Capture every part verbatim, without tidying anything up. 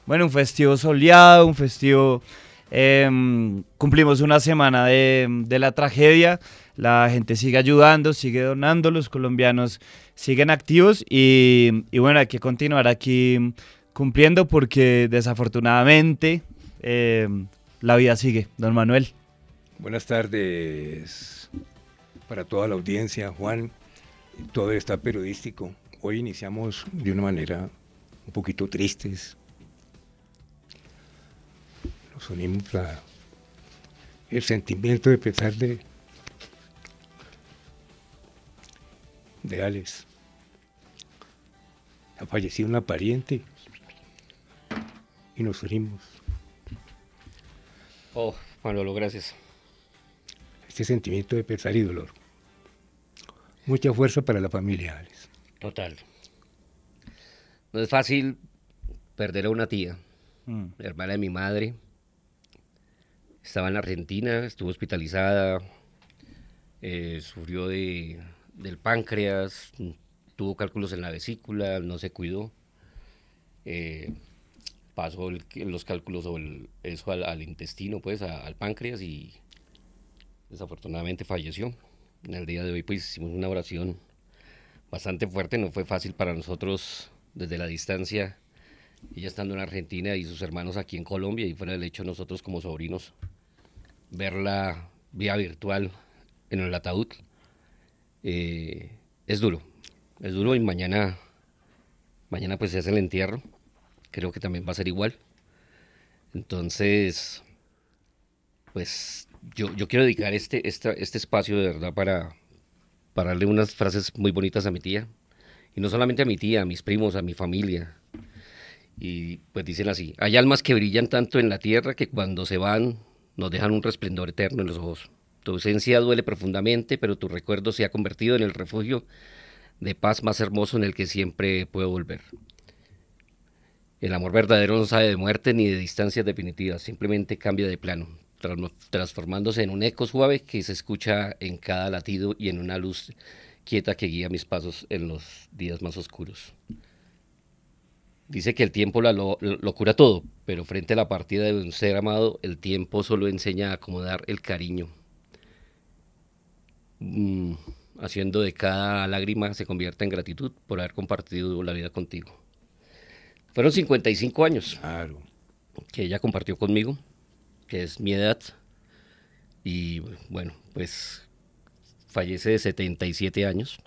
Bueno, un festivo soleado, un festivo... Eh, cumplimos una semana de, de la tragedia, la gente sigue ayudando, sigue donando, los colombianos siguen activos y, y bueno, hay que continuar aquí cumpliendo porque desafortunadamente eh, la vida sigue, don Manuel. Buenas tardes para toda la audiencia, Juan, todo el staff periodístico. Hoy iniciamos de una manera un poquito tristes. Nos unimos a el sentimiento de pesar de, de Alex. Ha fallecido una pariente y nos unimos. Oh, Manolo, gracias. Este sentimiento de pesar y dolor. Mucha fuerza para la familia, Alex. Total. No es fácil perder a una tía, Mm. hermana de mi madre. Estaba en Argentina, estuvo hospitalizada, eh, sufrió de, del páncreas, tuvo cálculos en la vesícula, no se cuidó. Eh, pasó el- los cálculos o el- eso al, al intestino, pues, a- al páncreas y desafortunadamente falleció. En el día de hoy, pues, hicimos una oración bastante fuerte, no fue fácil para nosotros desde la distancia, ella estando en Argentina y sus hermanos aquí en Colombia y fuera del hecho nosotros como sobrinos, verla vía virtual en el ataúd, eh, es duro, es duro y mañana, mañana pues se hace el entierro, creo que también va a ser igual, entonces, pues yo, yo quiero dedicar este, esta- este espacio de verdad para, para darle unas frases muy bonitas a mi tía, y no solamente a mi tía, a mis primos, a mi familia, y pues dicen así, hay almas que brillan tanto en la tierra que cuando se van nos dejan un resplandor eterno en los ojos. Tu ausencia duele profundamente, pero tu recuerdo se ha convertido en el refugio de paz más hermoso en el que siempre puedo volver. El amor verdadero no sabe de muerte ni de distancias definitivas, simplemente cambia de plano, tra- transformándose en un eco suave que se escucha en cada latido y en una luz quieta que guía mis pasos en los días más oscuros. Dice que el tiempo la- lo, lo cura todo, pero frente a la partida de un ser amado, el tiempo solo enseña a acomodar el cariño, mm, haciendo de cada lágrima se convierta en gratitud por haber compartido la vida contigo. Fueron cincuenta y cinco años Claro. que ella compartió conmigo, que es mi edad, y bueno, pues fallece de setenta y siete años.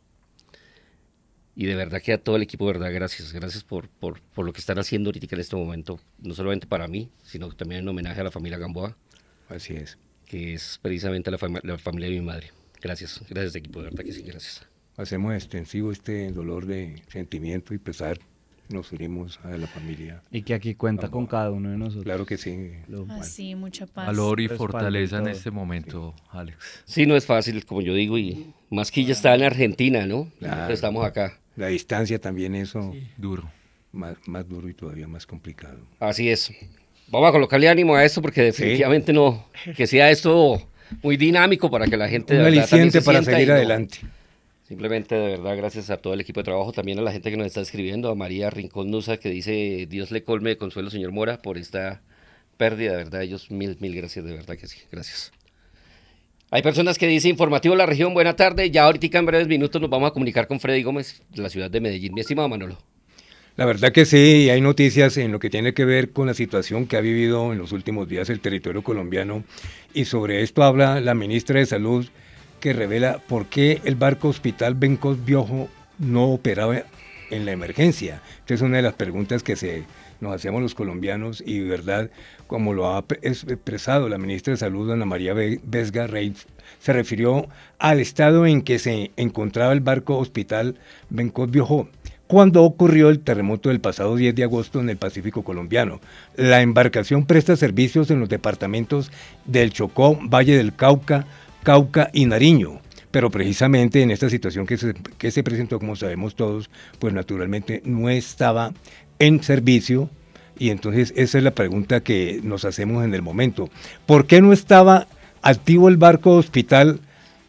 Y de verdad que a todo el equipo, de verdad, gracias. Gracias por, por, por lo que están haciendo ahorita en este momento, no solamente para mí, sino también en homenaje a la familia Gamboa, Así es. que es precisamente la, fama- la familia de mi madre. Gracias, gracias equipo, de verdad que sí, gracias. Hacemos extensivo este dolor de sentimiento y pesar. Nos unimos a la familia. Y que aquí cuenta Vamos. con cada uno de nosotros. Claro que sí. Lo- Así, mucha paz. Valor y Respaldo y fortaleza en todo. este momento, Alex. Sí, no es fácil, como yo digo, y más que ella está en Argentina, ¿no? Claro. Nosotros estamos acá. La distancia también eso, Duro. más, más duro y todavía más complicado. Así es. Vamos a colocarle ánimo a esto porque definitivamente no, que sea esto muy dinámico para que la gente Un de verdad también aliciente se para sienta y seguir no- adelante. Simplemente de verdad gracias a todo el equipo de trabajo, también a la gente que nos está escribiendo, a María Rincón Nusa que dice Dios le colme de consuelo señor Mora por esta pérdida, de verdad ellos mil, mil gracias, de verdad que sí, gracias. Hay personas que dicen informativo La Región, buena tarde, ya ahorita en breves minutos nos vamos a comunicar con Freddy Gómez de la ciudad de Medellín, mi estimado Manolo. La verdad que sí, hay noticias en lo que tiene que ver con la situación que ha vivido en los últimos días el territorio colombiano y sobre esto habla la ministra de Salud que revela por qué el barco hospital Bencos Biojo no operaba en la emergencia. Esta es una de las preguntas que se nos hacemos los colombianos y de verdad, como lo ha expresado la ministra de Salud, Ana María Vesga Reitz, se refirió al estado en que se encontraba el barco hospital Bencos Biojo cuando ocurrió el terremoto del pasado diez de agosto en el Pacífico colombiano. La embarcación presta servicios en los departamentos del Chocó, Valle del Cauca, Cauca y Nariño, pero precisamente en esta situación que se, que se presentó, como sabemos todos, pues naturalmente no estaba en servicio y entonces esa es la pregunta que nos hacemos en el momento. ¿Por qué no estaba activo el barco hospital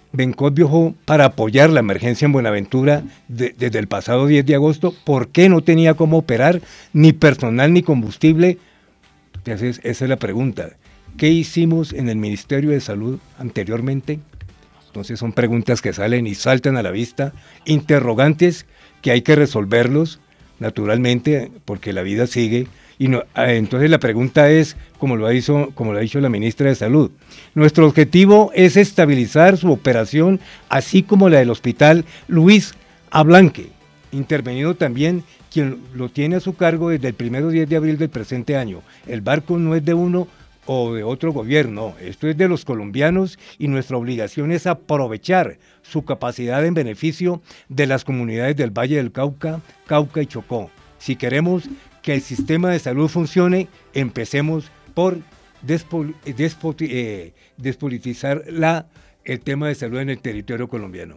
Bencot viajó para apoyar la emergencia en Buenaventura de, desde el pasado diez de agosto. ¿Por qué no tenía cómo operar ni personal ni combustible? Entonces, esa es la pregunta. ¿Qué hicimos en el Ministerio de Salud anteriormente? Entonces son preguntas que salen y saltan a la vista, interrogantes que hay que resolverlos, naturalmente, porque la vida sigue. Y no, entonces la pregunta es, como lo ha dicho, como lo ha dicho la ministra de Salud, nuestro objetivo es estabilizar su operación, así como la del Hospital Luis Ablanque, intervenido también quien lo tiene a su cargo desde el primero diez de abril del presente año. El barco no es de uno o de otro gobierno, esto es de los colombianos y nuestra obligación es aprovechar su capacidad en beneficio de las comunidades del Valle del Cauca, Cauca y Chocó. Si queremos que el sistema de salud funcione, empecemos por despol, despol, eh, despolitizar la, el tema de salud en el territorio colombiano.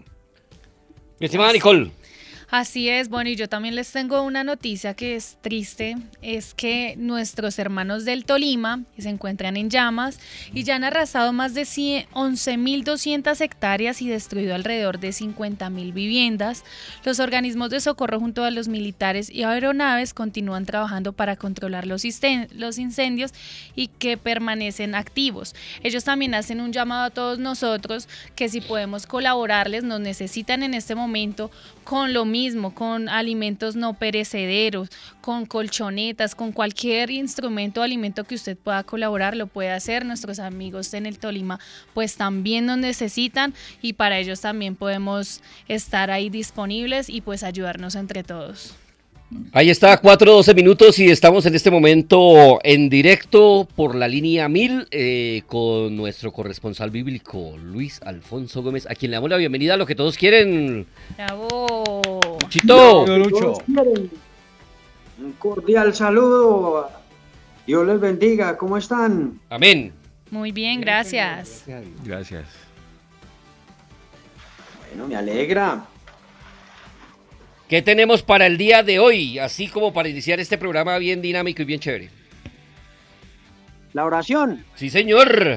Mi estimada Nicole. Así es, bueno, y yo también les tengo una noticia que es triste, es que nuestros hermanos del Tolima se encuentran en llamas y ya han arrasado más de once mil doscientas hectáreas y destruido alrededor de cincuenta mil viviendas. Los organismos de socorro junto a los militares y aeronaves continúan trabajando para controlar los, los incendios y que permanecen activos. Ellos también hacen un llamado a todos nosotros que si podemos colaborarles, nos necesitan en este momento con lo mismo, con alimentos no perecederos, con colchonetas, con cualquier instrumento o alimento que usted pueda colaborar, lo puede hacer. Nuestros amigos en el Tolima pues también nos necesitan y para ellos también podemos estar ahí disponibles y pues ayudarnos entre todos. Ahí está, cuatro doce minutos y estamos en este momento en directo por la línea mil eh, con nuestro corresponsal bíblico Luis Alfonso Gómez, a quien le damos la bienvenida a Lo que Todos Quieren. ¡Bravo! ¡Chito! Un cordial saludo. Dios les bendiga. ¿Cómo están? Amén. Muy bien, gracias. Gracias. Bueno, me alegra. ¿Qué tenemos para el día de hoy? Así como para iniciar este programa bien dinámico y bien chévere. La oración. Sí, señor.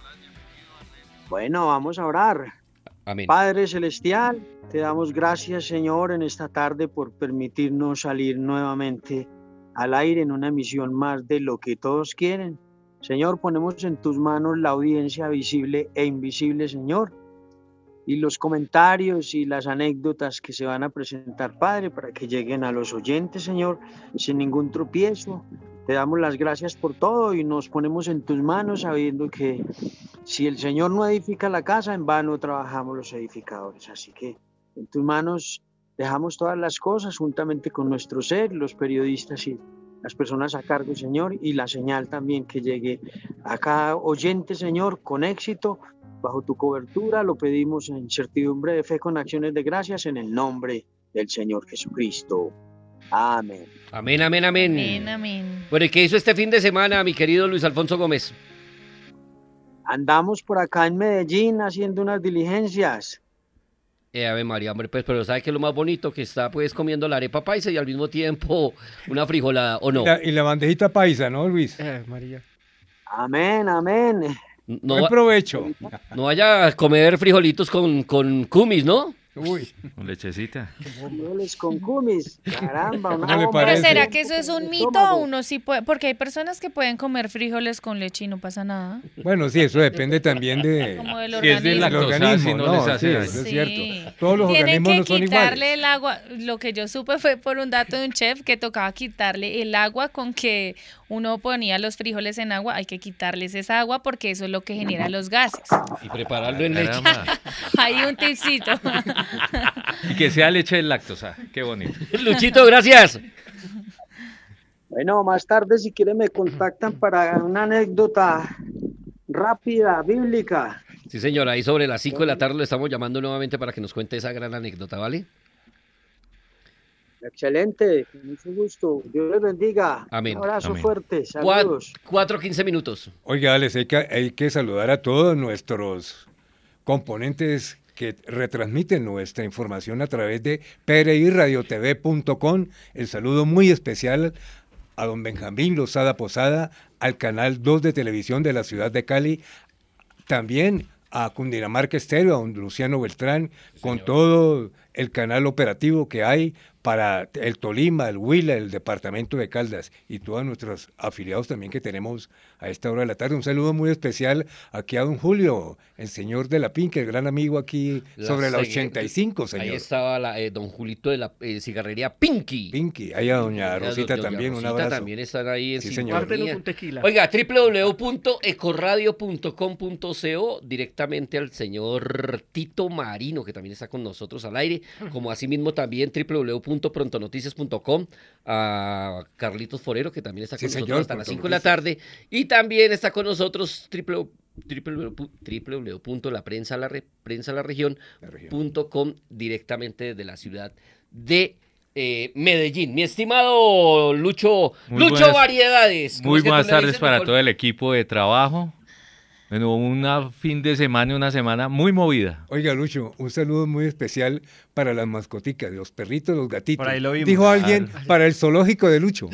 Bueno, vamos a orar. Amén. Padre Celestial, te damos gracias, Señor, en esta tarde por permitirnos salir nuevamente al aire en una emisión más de Lo que Todos Quieren. Señor, ponemos en tus manos la audiencia visible e invisible, Señor, y los comentarios y las anécdotas que se van a presentar, Padre, para que lleguen a los oyentes, Señor, sin ningún tropiezo. Te damos las gracias por todo y nos ponemos en tus manos sabiendo que si el Señor no edifica la casa, en vano trabajamos los edificadores. Así que en tus manos dejamos todas las cosas juntamente con nuestro ser, los periodistas y las personas a cargo, Señor, y la señal también que llegue a cada oyente, Señor, con éxito. Bajo tu cobertura lo pedimos en certidumbre de fe con acciones de gracias en el nombre del Señor Jesucristo. Amén. Amén, amén, amén. Amén, amén. Bueno, ¿y qué hizo este fin de semana, mi querido Luis Alfonso Gómez? Andamos por acá en Medellín haciendo unas diligencias. Eh, Ave María, hombre, pues, pero ¿sabe qué es lo más bonito? Que está, pues, comiendo la arepa paisa y al mismo tiempo una frijolada, ¿o no? Y la, y la bandejita paisa, ¿no, Luis? Eh, María. Amén, amén. No, Buen provecho. no vaya a comer frijolitos con, con cumis, ¿no? Uy, Con lechecita. Frijoles con cumis. Caramba, una ¿Cómo le bomba. Pero parece? ¿será que eso es un mito o Estómago. uno sí puede? Porque hay personas que pueden comer frijoles con leche y no pasa nada. bueno, sí, eso depende también de, Como del Si es de organismo. del lactosa, organismo, si no ¿no? les hace Sí, daño. eso es Sí. cierto. Todos los Tienen organismos que no son quitarle iguales. el agua. Lo que yo supe fue por un dato de un chef que tocaba quitarle el agua con que uno ponía los frijoles en agua. Hay que quitarles esa agua porque eso es lo que genera los gases. Y prepararlo en leche. Caramba. Hay un tipcito. Y que sea leche de lactosa. Qué bonito. Luchito, gracias. Bueno, más tarde si quieren me contactan para una anécdota rápida, bíblica. Sí, señora, ahí sobre las cinco de la tarde lo estamos llamando nuevamente para que nos cuente esa gran anécdota, ¿vale? Excelente, con mucho gusto. Dios les bendiga. Amén. Un abrazo Amén. fuerte. Cuatro, Saludos. cuatro, quince minutos. Oiga, Alex, hay que, hay que saludar a todos nuestros componentes que retransmiten nuestra información a través de p r i radio t v punto com. El saludo muy especial a don Benjamín Lozada Posada, al canal dos de televisión de la ciudad de Cali, también a Cundinamarca Estéreo, a don Luciano Beltrán, con todo el canal operativo que hay para el Tolima, el Huila, el departamento de Caldas y todos nuestros afiliados también que tenemos a esta hora de la tarde. Un saludo muy especial aquí a don Julio, el señor de la Pinca, el gran amigo aquí La sobre la segui- ochenta y cinco, señor. Ahí estaba la, eh, don Julito de la eh, cigarrería Pinky. Pinky, ahí a doña Doña- Rosita doña también, un Rosita abrazo. también están ahí en Sí, sintonía. señor. Guárdenos un tequila. Oiga, doble u doble u doble u punto ecoradio punto com punto co, directamente al señor Tito Marino, que también está con nosotros al aire, como asimismo también doble u doble u doble u punto prontonoticias punto com, a Carlitos Forero, que también está Sí, con nosotros señor, hasta las Pronto cinco de la tarde, y también está con nosotros doble u doble u doble u punto la prensa la re- prensa la región La región. punto com, directamente desde la ciudad de eh, Medellín. Mi estimado Lucho, Muy Lucho buenas- Variedades. ¿cómo Muy es que tú buenas le tardes dices, para Nicole? todo el equipo de trabajo. Bueno, un fin de semana, una semana muy movida. Oiga, Lucho, un saludo muy especial para las mascoticas, los perritos, los gatitos. Por ahí lo vimos. Dijo alguien, para el zoológico de Lucho.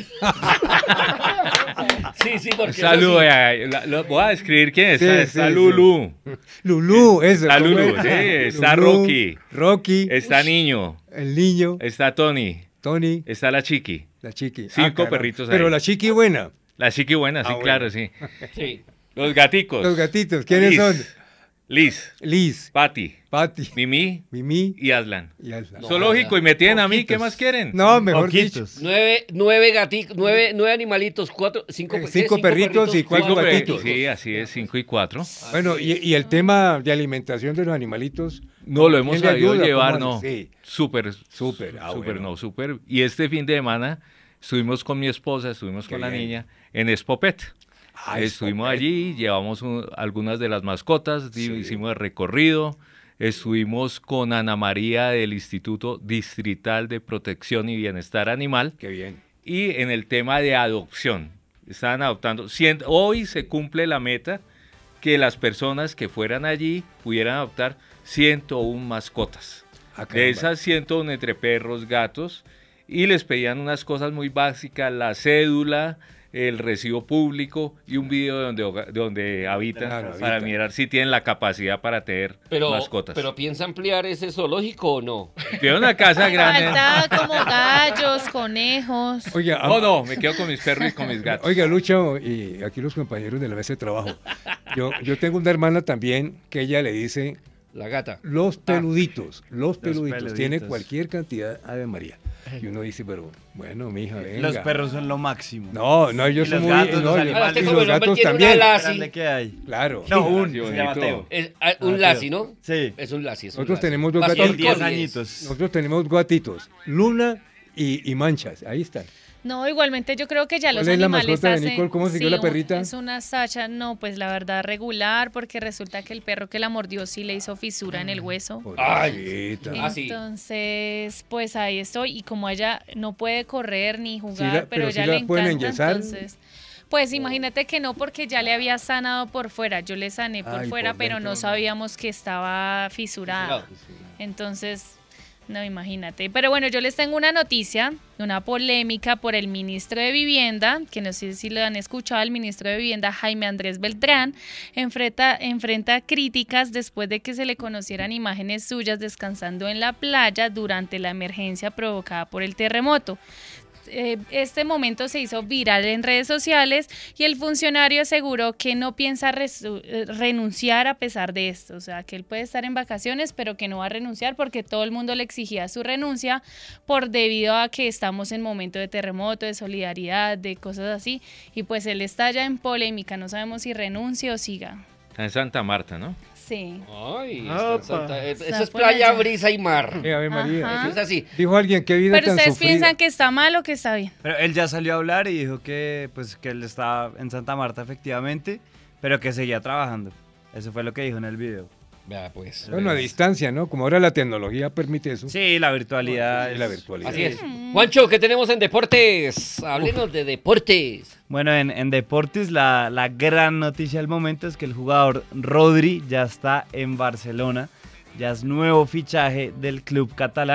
Sí, sí, porque Saludo, eso sí. eh, la- lo- voy a describir quién está. Sí, está sí, Lulú, Lulú, eso. Está ¿cómo Lulú, es? sí, está Lulú, Rocky. Rocky, está Niño, el niño, está Tony, Tony, está la Chiqui. la chiqui. Cinco caramba. perritos Pero ahí. la chiqui buena, La Chiqui buena, sí, Ah, bueno. claro, sí. Sí. Los gaticos. los gatitos, ¿quiénes Liz, son? Liz, Liz, Patty, Patty, Mimi Mimi y Aslan. y Alza. No. Zoológico y me tienen a mí, ¿qué Poquitos. más quieren? No, mejor dicho. Poquitos. Nueve, nueve gaticos, nueve, nueve animalitos, cuatro, cinco, Eh, ¿qué? cinco perritos y cuatro Cinco gatitos. perritos. Sí, así es, cinco y cuatro. Bueno, y, y el tema de alimentación de los animalitos. No lo hemos ¿quién le sabido ayuda? llevar, ¿Cómo no. hace? Sí. Súper, Súper, ah, súper, bueno. no, súper. Y este fin de semana estuvimos con mi esposa, estuvimos Qué con la bien. niña en Espopet. Ah, Estuvimos Espopet. allí, llevamos un- algunas de las mascotas, di- Sí. hicimos el recorrido, estuvimos con Ana María del Instituto Distrital de Protección y Bienestar Animal Qué bien. y en el tema de adopción. Estaban adoptando. Cien- Hoy se cumple la meta que las personas que fueran allí pudieran adoptar ciento una mascotas. Ah, De caramba. esas ciento uno entre perros, gatos, y les pedían unas cosas muy básicas, la cédula, el recibo público y un video de donde, hoga- de donde habitan Claro, para habitan. mirar si tienen la capacidad para tener Pero, mascotas. pero ¿piensa ampliar ese zoológico o no? Tiene una casa grande. Falta como gallos, conejos. Oiga, No, ah, no, me quedo con mis perros y con mis gatos. Oiga, Lucho, y aquí los compañeros de la mesa de trabajo. Yo, yo tengo una hermana también que ella le dice La gata. los peluditos, los peluditos. peluditos. Tiene cualquier cantidad, Ave María. Y uno dice, pero bueno, mija, venga. Los perros son lo máximo. No, no, yo Y soy los muy... gatos, no, los yo- animales. Ahora usted y como los el hombre gatos tiene una también. ala- Más Lassie. grande que hay. Claro. No, un, Sí, se bonito. llama Teo. Es, ah, un Mateo. lassi, ¿no? Sí. Es un lassi. Es un Nosotros lassi. tenemos dos Pastor gatos. Tiene diez Collie es. añitos. Nosotros tenemos gatitos, Luna y, y Manchas, ahí están. No, igualmente yo creo que ya los ¿Cuál es la animales mascota de hacen- Nicole? ¿Cómo siguió sí, la un- perrita? Es una Sacha, no, pues la verdad regular, porque resulta que el perro que la mordió sí le hizo fisura en el hueso. Pobrecita. Ah, sí. Entonces, pues ahí estoy. Y como ella no puede correr ni jugar, Sí la- pero pero sí ella la le pueden encanta, enyesar. entonces. Pues imagínate que no, porque ya le había sanado por fuera. Yo le sané por Ay, fuera, por pero dentro no no. sabíamos que estaba fisurada. Fisurado. Entonces, no, imagínate. Pero bueno, yo les tengo una noticia, una polémica por el ministro de Vivienda, que no sé si lo han escuchado, el ministro de Vivienda, Jaime Andrés Beltrán, enfrenta, enfrenta críticas después de que se le conocieran imágenes suyas descansando en la playa durante la emergencia provocada por el terremoto. Eh, este momento se hizo viral en redes sociales y el funcionario aseguró que no piensa resu- eh, renunciar a pesar de esto, o sea, que él puede estar en vacaciones, pero que no va a renunciar porque todo el mundo le exigía su renuncia por debido a que estamos en momento de terremoto, de solidaridad, de cosas así, y pues él está ya en polémica, no sabemos si renuncia o siga. Está en Santa Marta, ¿no? Sí. Ay, está en Opa. Santa- eh, Está Eso es por playa, allá. brisa y mar. Eh, Ave María. Ajá. Eso es así. Dijo alguien, qué vida Pero tan ustedes sufrida. piensan que está mal o que está bien. Pero él ya salió a hablar y dijo que, pues, que él estaba en Santa Marta efectivamente, pero que seguía trabajando. Eso fue lo que dijo en el video. Vea, pues. Bueno, a distancia, ¿no? Como ahora la tecnología permite eso. Sí, la virtualidad. Y es- la virtualidad. Así es. Juancho, ¿qué tenemos en deportes? Háblenos de deportes. Bueno, en, en deportes la, la gran noticia del momento es que el jugador Rodri ya está en Barcelona, ya es nuevo fichaje del club catalán.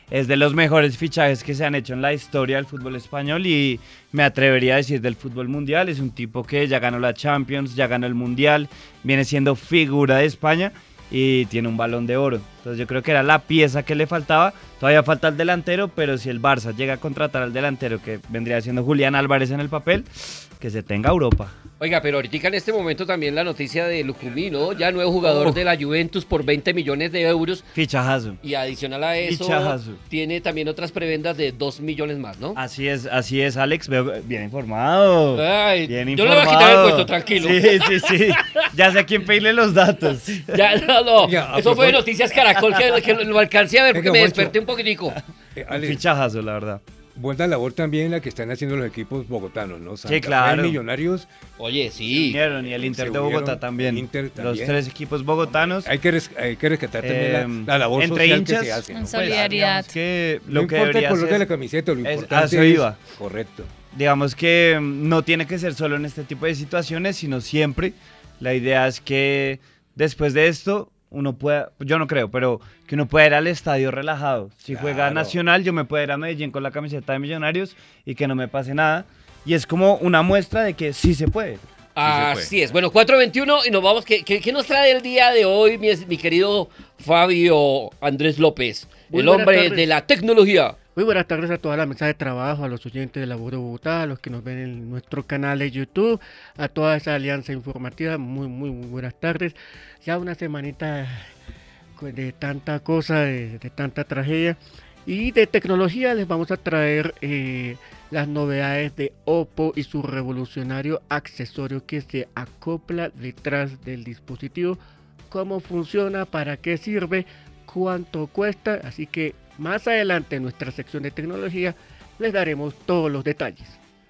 es de los mejores fichajes que se han hecho en la historia del fútbol español y me atrevería a decir del fútbol mundial. Es un tipo que ya ganó la Champions, ya ganó el Mundial, viene siendo figura de España y tiene un Balón de Oro. Entonces yo creo que era la pieza que le faltaba. Todavía falta el delantero, pero si el Barça llega a contratar al delantero, que vendría siendo Julián Álvarez en el papel, que se tenga Europa. Oiga, pero ahorita en este momento también la noticia de Lucumí, ¿no? Ya nuevo jugador Oh. de la Juventus por veinte millones de euros. Fichajazo. Y adicional a eso, Fichajazo. tiene también otras prebendas de dos millones más, ¿no? Así es, así es, Alex. Veo, bien informado. Ay, Bien yo le voy a informado. quitar el puesto, tranquilo. Sí, sí, sí. Ya sé a quién pedirle los datos. Ya, no, no. Oiga, a Eso fue de propós- Noticias Caracol que, que lo alcancé a ver porque Venga, me Juancho. desperté un poquitico. Eh, Un Ale, fichajazo, la verdad. buena labor también la que están haciendo los equipos bogotanos, ¿no? Santa Fe, claro. Millonarios. Oye, sí. Unieron, y el Inter Se de unieron, Bogotá también. el Inter Los también. tres equipos bogotanos. Hay que, res- hay que rescatar también Eh, la, la labor entre social hinchas, que se hace. ¿no? en Pues, solidaridad. Digamos que no lo que importa el debería color de ser- la camiseta, lo es- importante a eso es... iba. Correcto. digamos que mm, no tiene que ser solo en este tipo de situaciones, sino siempre. La idea es que después de esto uno pueda, yo no creo, pero que uno pueda ir al estadio relajado. Si juega Claro. Nacional, yo me puedo ir a Medellín con la camiseta de Millonarios y que no me pase nada. Y es como una muestra de que sí se puede. Así es. Bueno, cuatro veintiuno y nos vamos. ¿Qué, qué, qué nos trae el día de hoy, mi, mi querido Fabio Andrés López? Muy el buenas hombre tardes. de la tecnología. Muy buenas tardes a toda la mesa de trabajo, a los oyentes de la Voz de Bogotá, a los que nos ven en nuestro canal de YouTube, a toda esa alianza informativa. Muy, muy, muy buenas tardes. Ya una semanita de tanta cosa, de, de tanta tragedia. Y de tecnología les vamos a traer eh, las novedades de Oppo y su revolucionario accesorio que se acopla detrás del dispositivo. Cómo funciona, para qué sirve, cuánto cuesta. Así que más adelante en nuestra sección de tecnología les daremos todos los detalles.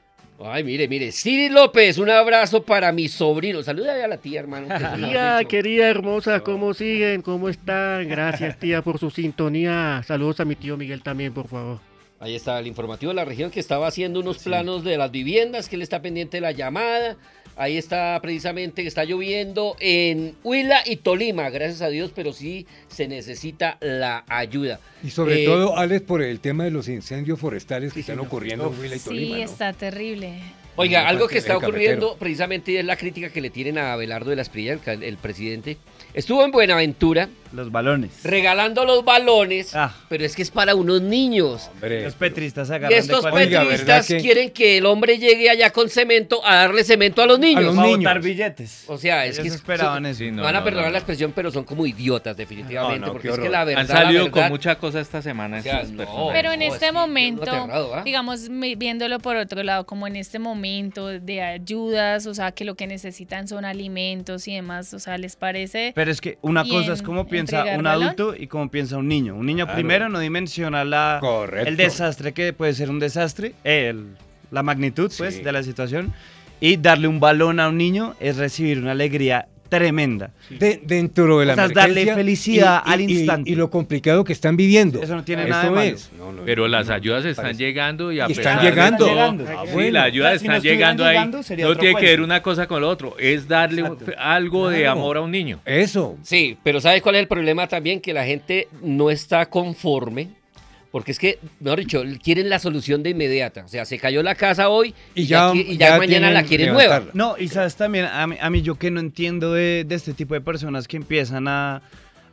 Ay, mire, mire. Siri López, un abrazo para mi sobrino. Saluda a la tía, hermano. Tía, querida, hermosa, ¿cómo siguen? ¿Cómo están? Gracias, tía, por su sintonía. Saludos a mi tío Miguel también, por favor. Ahí está el informativo de la región que estaba haciendo unos planos de las viviendas, que él está pendiente de la llamada. Ahí está precisamente que está lloviendo en Huila y Tolima, gracias a Dios, pero sí se necesita la ayuda. Y sobre Eh, todo, Alex, por el tema de los incendios forestales que Sí, están señor. ocurriendo en Huila y Sí, Tolima, ¿no? está terrible. Oiga, en la algo parte que está del ocurriendo carretero. precisamente es la crítica que le tienen a Abelardo de la Espriella, el, ca- el presidente. Estuvo en Buenaventura Los balones. regalando los balones, Ah. pero es que es para unos niños. Hombre, Los petristas se Y agarran de estos cualquier- Oiga, ¿verdad petristas que- quieren que el hombre llegue allá con cemento a darle cemento a los niños. los Pa' niños. botar billetes. O sea, es Ellos que es- esperaban eso. Sí, Me no, van a no, perdonar no, la no. expresión, pero son como idiotas, definitivamente. No, no, porque qué es que horror. la verdad. Han salido la verdad, con mucha cosa esta semana O sea, esas no. personas. Pero en No, este sí, momento, uno aterrado, ¿ah? digamos, mi- viéndolo por otro lado, como en este momento de ayudas, o sea, que lo que necesitan son alimentos y demás, o sea, ¿les parece? Pero es que una Y cosa es en cómo piensa entregar un balón. adulto y cómo piensa un niño. Un niño Claro. primero no dimensiona la, Correcto. el desastre que puede ser un desastre, el- la magnitud pues Sí. de la situación, y darle un balón a un niño es recibir una alegría tremenda. De- dentro de la O sea, es darle emergencia felicidad al y- instante. Y lo complicado que están viviendo. Eso no tiene Eso nada de malo. es. No, no, Pero no, las no, ayudas me están parece. llegando y a Y pesar están de llegando. todo- llegando. Ah, Sí, bueno. las ayudas Si no están estuvieran llegando ahí. llegando, sería No otro tiene que ver cuento. una cosa con lo otro. Es darle un- Exacto. algo de Claro. amor a un niño. Eso. Sí, pero ¿sabes cuál es el problema también? Que la gente no está conforme. Porque es que, mejor dicho, quieren la solución de inmediata. O sea, se cayó la casa hoy y, Y ya, ya- qui- y ya ya mañana la tienen quieren nueva. levantarla. No, y sabes también, a mí, a mí yo que no entiendo de, de este tipo de personas que empiezan a,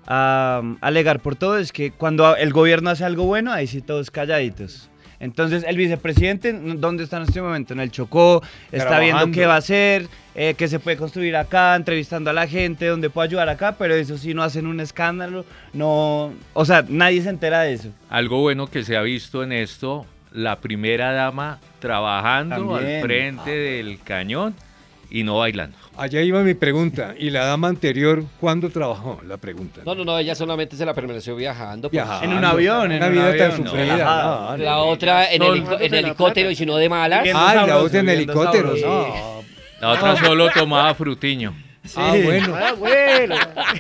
a um, alegar por todo, es que cuando el gobierno hace algo bueno, ahí sí todos calladitos. Entonces, el vicepresidente, ¿dónde está en este momento? En el Chocó, está viendo Trabajando. qué va a hacer, eh, qué se puede construir acá, entrevistando a la gente, dónde puede ayudar acá, pero eso sí no hacen un escándalo, no, o sea, nadie se entera de eso. Algo bueno que se ha visto en esto, la primera dama trabajando También. al frente del cañón y no bailando. Allá iba mi pregunta. ¿Y la dama anterior cuándo trabajó? La pregunta. No, no, no, ella solamente se la permaneció viajando. pues. Viajando. En un avión, en Una un vida tan avión, no. sufrida. Ajá. No, La no, otra en, Son- helico- en helicóptero y si no de malas. Bien. Ay, la sabroso, otra en viendo helicóptero. sabroso. No. La otra solo tomaba frutiño. Ah, bueno. Ah, bueno.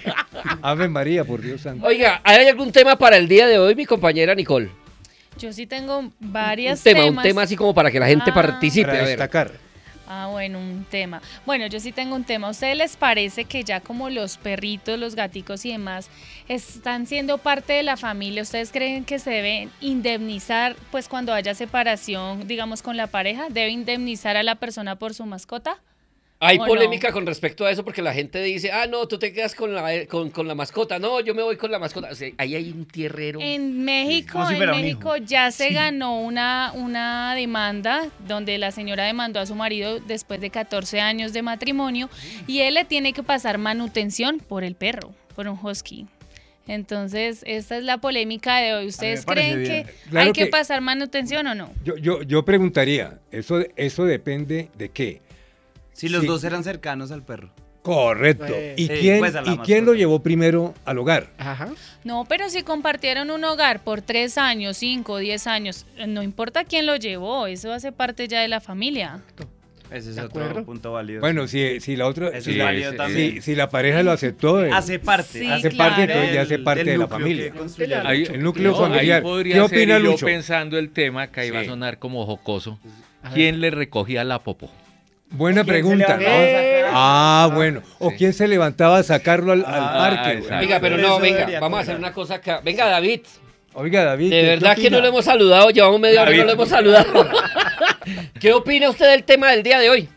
Ave María, por Dios santo. Oiga, ¿hay algún tema para el día de hoy, mi compañera Nicole? Yo sí tengo varias Un tema, temas. un tema así como para que la gente Ah. participe. Para A ver. destacar. Ah, bueno, un tema. Bueno, yo sí tengo un tema. ¿A ustedes les parece que ya como los perritos, los gaticos y demás están siendo parte de la familia? ¿Ustedes creen que se deben indemnizar, pues cuando haya separación, digamos, con la pareja? ¿Debe indemnizar a la persona por su mascota? Hay ¿O polémica no? con respecto a eso porque la gente dice, ah, no, tú te quedas con la, con, con la mascota. No, yo me voy con la mascota. O sea, ahí hay un tierrero. En México, Como si en fuera un México hijo. ya se ganó una, una demanda donde la señora demandó a su marido después de catorce años de matrimonio y él le tiene que pasar manutención por el perro, por un husky. Entonces, esta es la polémica de hoy. ¿Ustedes parece creen bien. que Claro hay que, que- pasar manutención o no? Yo, yo, yo preguntaría, ¿eso, eso depende de qué? Si los Sí. dos eran cercanos al perro. Correcto. Pues, ¿Y, sí, quién, pues a la ¿y quién lo mascota. llevó primero al hogar? Ajá. No, pero si compartieron un hogar por tres años, cinco, diez años, no importa quién lo llevó, eso hace parte ya de la familia. Ese es ¿De otro acuerdo? punto válido. Bueno, si, si la otra... Eso si, es válido si- también. si la pareja lo aceptó, eh, hace parte. Sí, hace claro. parte, entonces ya hace del- parte del de la núcleo familia. que construyeron. Ahí, El núcleo no, familiar. ahí podría ¿Qué ser, opina y yo Lucho? pensando el tema que iba a Sí. sonar como jocoso. A ver. ¿Quién le recogía la popo? Buena ¿Quién se pregunta. levantaba a sacar? Ah, bueno. ¿O Sí. quién se levantaba a sacarlo al, al Ah, parque? exacto. güey? Oiga, pero Eso no, debería venga, vamos a hacer cobrar. una cosa acá. Venga, David, Oiga, David. de ¿qué- verdad qué que no opina? lo hemos saludado, llevamos media hora y no lo David. hemos saludado. ¿Qué opina usted del tema del día de hoy?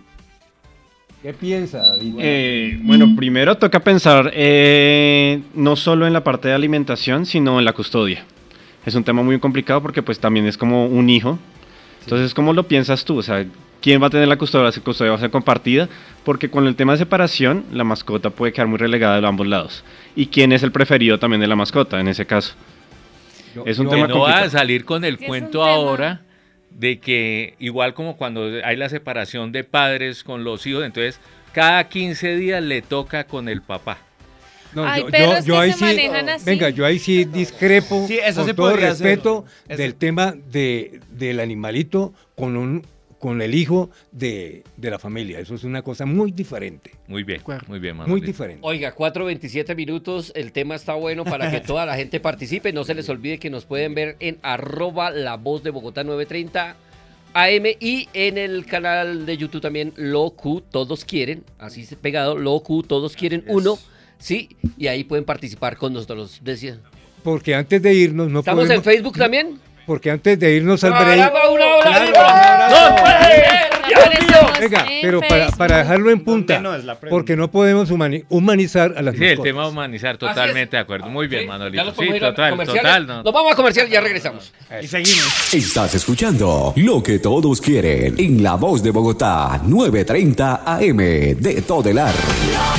¿Qué piensa, David? Eh, bueno, primero toca pensar eh, no solo en la parte de alimentación, sino en la custodia. Es un tema muy complicado porque pues también es como un hijo. Entonces, ¿cómo lo piensas tú? O sea, ¿quién va a tener la custodia? ¿La custodia va a ser compartida? Porque con el tema de separación, la mascota puede quedar muy relegada de ambos lados. ¿Y quién es el preferido también de la mascota en ese caso? Yo- es un yo- tema Que no va a complicado. salir con el Es un cuento tema. ahora de que igual como cuando hay la separación de padres con los hijos, entonces cada quince días le toca con el papá. No, Hay yo, perros yo- yo que ahí se sí, manejan así. venga, yo ahí sí discrepo Sí, eso con se todo podría hacer. respeto Eso- del tema de, del animalito con un con el hijo de, de la familia. Eso es una cosa muy diferente, Muy bien, acuerdo. muy bien, muy Manolito. diferente. Oiga, cuatro veintisiete minutos, el tema está bueno para que toda la gente participe. No se les olvide que nos pueden ver en arroba la voz de Bogotá nueve treinta A M y en el canal de YouTube también Locu Todos Quieren, así se pegado, Locu Todos Quieren uno, sí, y ahí pueden participar con nosotros. Decía. Porque antes de irnos no ¿Estamos podemos, en Facebook también? porque antes de irnos al break, ¡Caramba, una hora Claro, arriba! un abrazo. ¡No puede ser! ¡Dios mío! Aparecemos venga, en pero para, para Facebook. dejarlo en punta, ¿Dónde no es la pregunta? porque no podemos humani- humanizar a las Sí, el mascotas. tema humanizar, totalmente de acuerdo. Muy bien, Sí, ya Manolito. nos Sí, podemos ir a total, comerciales. total. No. Nos vamos a comercial y ya regresamos. Y seguimos. Estás escuchando Lo que todos quieren en La Voz de Bogotá, nueve treinta A M de Todelar.